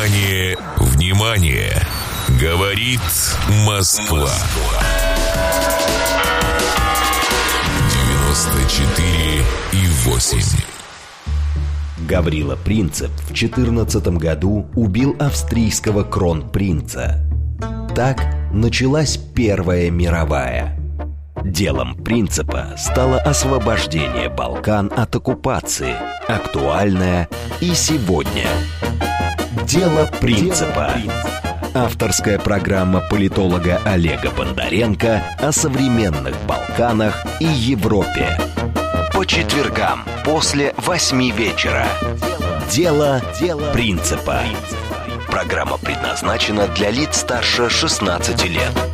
Внимание, внимание! Говорит Москва. 94,8. Гаврила Принцип в 14 году убил австрийского кронпринца. Так началась Первая мировая. Делом Принципа стало освобождение Балкан от оккупации, актуальное и сегодня. Дело Принципа. Авторская программа политолога Олега Бондаренко о современных Балканах и Европе. По четвергам после 8 вечера. Дело Принципа. Программа предназначена для лиц старше 16 лет.